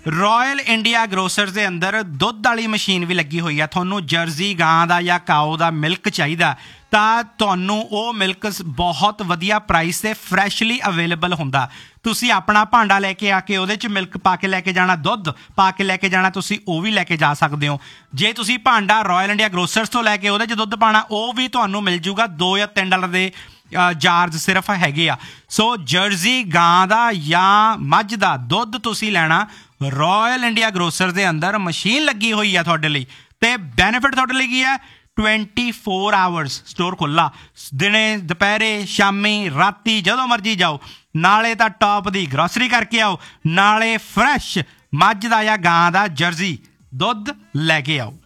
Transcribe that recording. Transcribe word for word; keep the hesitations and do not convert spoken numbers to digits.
Royal India ਗਰੋਸਰਸ ਦੇ ਅੰਦਰ ਦੁੱਧ ਵਾਲੀ ਮਸ਼ੀਨ ਵੀ ਲੱਗੀ ਹੋਈ ਆ। ਤੁਹਾਨੂੰ ਜਰਸੀ ਗਾਂ ਦਾ ਜਾਂ ਕਾਓ ਦਾ ਮਿਲਕ ਚਾਹੀਦਾ ਤਾਂ ਤੁਹਾਨੂੰ ਉਹ ਮਿਲਕ ਬਹੁਤ ਵਧੀਆ ਪ੍ਰਾਈਸ 'ਤੇ ਫਰੈਸ਼ਲੀ ਅਵੇਲੇਬਲ ਹੁੰਦਾ। ਤੁਸੀਂ ਆਪਣਾ ਭਾਂਡਾ ਲੈ ਕੇ ਆ ਕੇ ਉਹਦੇ 'ਚ ਮਿਲਕ ਪਾ ਕੇ ਲੈ ਕੇ ਜਾਣਾ, ਦੁੱਧ ਪਾ ਕੇ ਲੈ ਕੇ ਜਾਣਾ, ਤੁਸੀਂ ਉਹ ਵੀ ਲੈ ਕੇ ਜਾ ਸਕਦੇ ਹੋ। ਜੇ ਤੁਸੀਂ ਭਾਂਡਾ ਰੋਇਲ ਇੰਡੀਆ ਗਰੋਸਰਸ ਤੋਂ ਲੈ ਕੇ ਉਹਦੇ 'ਚ ਦੁੱਧ ਪਾਉਣਾ, ਉਹ ਵੀ ਤੁਹਾਨੂੰ ਮਿਲ ਜੂਗਾ। ਦੋ ਜਾਂ ਤਿੰਨ ਡਾਲਰ ਦੇ ਚਾਰਜ ਸਿਰਫ ਹੈਗੇ ਆ। ਸੋ ਜਰਸੀ ਗਾਂ ਦਾ ਜਾਂ ਮੱਝ ਦਾ ਦੁੱਧ ਤੁਸੀਂ ਲੈਣਾ, ਰੋਇਲ ਇੰਡੀਆ ਗਰੋਸਰ ਦੇ ਅੰਦਰ ਮਸ਼ੀਨ ਲੱਗੀ ਹੋਈ ਆ ਤੁਹਾਡੇ ਲਈ। ਅਤੇ ਬੈਨੀਫਿਟ ਤੁਹਾਡੇ ਲਈ ਕੀ ਹੈ? ਟਵੈਂਟੀ ਫੋਰ ਆਵਰਸ ਸਟੋਰ ਖੁੱਲ੍ਹਾ, ਦਿਨੇ ਦੁਪਹਿਰੇ ਸ਼ਾਮੀ ਰਾਤੀ ਜਦੋਂ ਮਰਜ਼ੀ ਜਾਓ। ਨਾਲੇ ਤਾਂ ਟੌਪ ਦੀ ਗਰੋਸਰੀ ਕਰਕੇ ਆਓ, ਨਾਲੇ ਫਰੈਸ਼ ਮੱਝ ਦਾ ਜਾਂ ਗਾਂ ਦਾ ਜਰਸੀ ਦੁੱਧ ਲੈ ਕੇ ਆਓ।